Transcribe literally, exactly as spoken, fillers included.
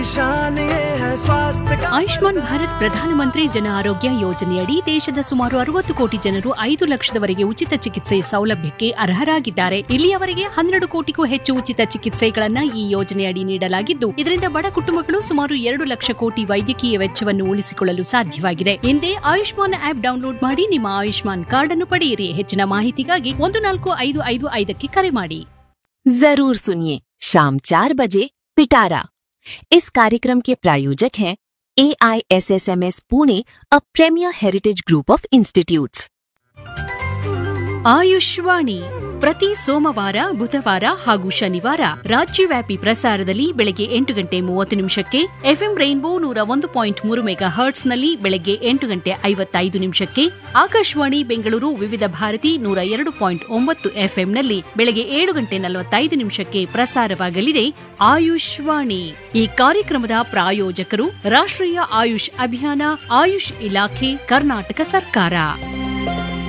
शान ये है स्वास्थ्य का। ಆಯುಷ್ಮಾನ್ ಭಾರತ್ ಪ್ರಧಾನಮಂತ್ರಿ ಜನ ಆರೋಗ್ಯ ಯೋಜನೆಯಡಿ ದೇಶದ ಸುಮಾರು ಅರವತ್ತು ಕೋಟಿ ಜನರು ಐದು ಲಕ್ಷದವರೆಗೆ ಉಚಿತ ಚಿಕಿತ್ಸೆ ಸೌಲಭ್ಯಕ್ಕೆ ಅರ್ಹರಾಗಿದ್ದಾರೆ. ಇಲ್ಲಿಯವರೆಗೆ ಹನ್ನೆರಡು ಕೋಟಿಗೂ ಹೆಚ್ಚು ಉಚಿತ ಚಿಕಿತ್ಸೆಗಳನ್ನ ಈ ಯೋಜನೆಯಡಿ ನೀಡಲಾಗಿದ್ದು, ಇದರಿಂದ ಬಡ ಕುಟುಂಬಗಳು ಸುಮಾರು ಎರಡು ಲಕ್ಷ ಕೋಟಿ ವೈದ್ಯಕೀಯ ವೆಚ್ಚವನ್ನು ಉಳಿಸಿಕೊಳ್ಳಲು ಸಾಧ್ಯವಾಗಿದೆ. ಹಿಂದೆ ಆಯುಷ್ಮಾನ್ ಆಪ್ ಡೌನ್ಲೋಡ್ ಮಾಡಿ ನಿಮ್ಮ ಆಯುಷ್ಮಾನ್ ಕಾರ್ಡ್ ಅನ್ನು ಪಡೆಯಿರಿ. ಹೆಚ್ಚಿನ ಮಾಹಿತಿಗಾಗಿ ಒಂದು ನಾಲ್ಕು ಐದು ಐದು ಐದಕ್ಕೆ ಕರೆ ಮಾಡಿ. जरूर सुनिए शाम चार बजे पिटारा। इस कार्यक्रम के प्रायोजक हैं ए I S S M S Pune, a premiere heritage group of institutes. Ayushvani ಪ್ರತಿ ಸೋಮವಾರ, ಬುಧವಾರ ಹಾಗೂ ಶನಿವಾರ ರಾಜ್ಯವ್ಯಾಪಿ ಪ್ರಸಾರದಲ್ಲಿ ಬೆಳಗ್ಗೆ ಎಂಟು ಗಂಟೆ ಮೂವತ್ತು ನಿಮಿಷಕ್ಕೆ, ಎಫ್ಎಂ ರೈನ್ಬೋ ನೂರ ಒಂದು ಪಾಯಿಂಟ್ ಮೂರು ಮೆಗಾ ಹರ್ಟ್ಸ್ನಲ್ಲಿ ಬೆಳಗ್ಗೆ ಎಂಟು ಗಂಟೆ ಐವತ್ತೈದು ನಿಮಿಷಕ್ಕೆ, ಆಕಾಶವಾಣಿ ಬೆಂಗಳೂರು ವಿವಿಧ ಭಾರತಿ ನೂರ ಎರಡು ಪಾಯಿಂಟ್ ಒಂಬತ್ತು ಎಫ್ಎಂನಲ್ಲಿ ಬೆಳಗ್ಗೆ ಏಳು ಗಂಟೆ ನಲವತ್ತೈದು ನಿಮಿಷಕ್ಕೆ ಪ್ರಸಾರವಾಗಲಿದೆ ಆಯುಷ್ವಾಣಿ. ಈ ಕಾರ್ಯಕ್ರಮದ ಪ್ರಾಯೋಜಕರು ರಾಷ್ಟ್ರೀಯ ಆಯುಷ್ ಅಭಿಯಾನ, ಆಯುಷ್ ಇಲಾಖೆ, ಕರ್ನಾಟಕ ಸರ್ಕಾರ.